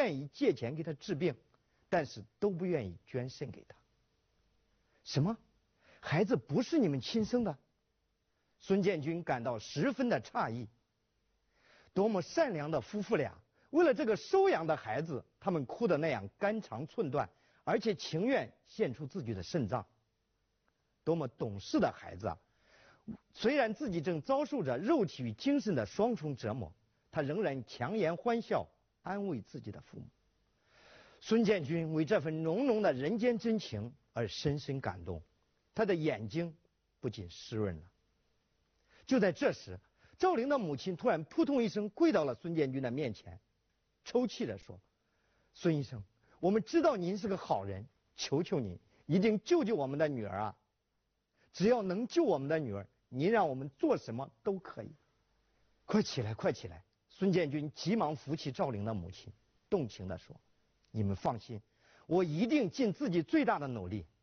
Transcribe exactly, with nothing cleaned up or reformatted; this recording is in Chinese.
愿意借钱给他治病，但是都不愿意捐肾给他。什么？孩子不是你们亲生的？孙建军感到十分的诧异。多么善良的夫妇俩，为了这个收养的孩子，他们哭得那样肝肠寸断，而且情愿献出自己的肾脏。多么懂事的孩子啊！虽然自己正遭受着肉体与精神的双重折磨，他仍然强颜欢笑，安慰自己的父母。孙建军为这份浓浓的人间真情而深深感动，他的眼睛不禁湿润了。就在这时，赵玲的母亲突然扑通一声跪到了孙建军的面前，抽泣着说：“孙医生，我们知道您是个好人，求求您一定救救我们的女儿啊！只要能救我们的女儿，您让我们做什么都可以。快起来，快起来！”孙建军急忙扶起赵玲的母亲，动情地说：“你们放心，我一定尽自己最大的努力